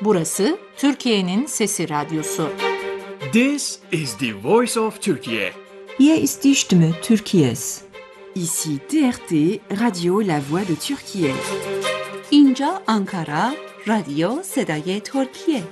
Burası Türkiye'nin Sesi Radyosu. This is the voice of Turkey. Hier ist die Stimme Türkiye's. Ici TRT, Radio La Voix de Türkiye. اینجا آنکارا، رادیو صدای ترکیه.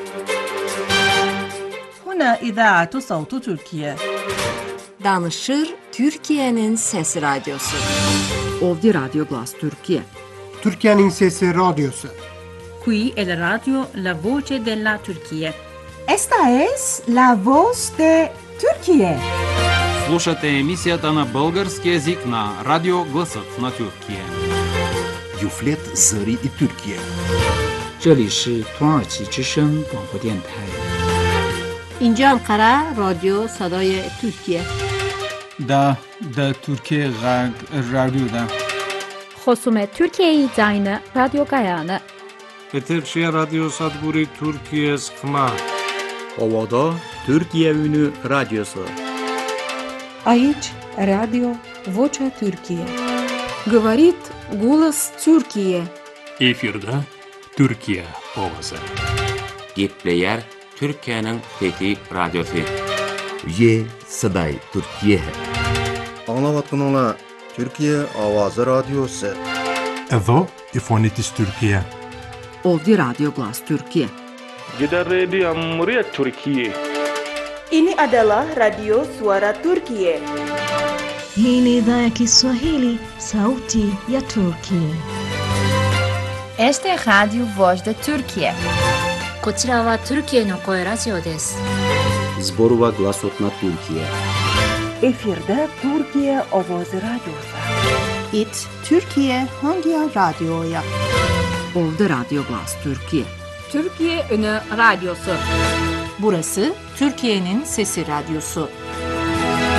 هنا إذاعة صوت تركيا. Danışır Türkiye'nin Sesi Radyosu. Ovdje Radio Glas Türkiye. Türkiye'nin Sesi Radyosu. Qui è la radio La Voce della Turchia. Esta es la voz de Türkiye. Слушате емисията на български език на Радио Гласът на Türkiye. Юфлет Зари и Türkiye. 这里是土耳其之声广播电台。 اینجا انقره رادیو صدای ترکیه. دا Türkiye رادیو خصوم Türkiye زاین رادیو گایانه. Peterşehir Radyo Sadburi Türkiye Sıkma. Ovada Türkiye Ünü Radyosu. Aici Radio Vocea Türkiye. Говорит голос Türkiye. Efirde Türkiye ovası. Gepleyer Türkiye'nin Fethi Radyosu. Ye Saday Türkiye. Anlavatkanala Türkiye Avazı Radyosu. Edo İfonitis Türkiye. Ovdje Radio Glas Türkiye. Gider Radio Amriyet Türkiye. Ini adalah Radio Suara Turkiye. Hii ni idhaa ya Kiswahili, sauti ya Turkiye. Este es Radio Voz de Turkiye. こちらはトルキエの声ラジオです。 Zborova Glasot na Türkiye. Efirde Türkiye Avazı Radyosu. It Türkiye hangi radyoya? Ovdje Radio Glas Türkiye. Türkiye Ünü Radyosu. Burası Türkiye'nin Sesi Radyosu.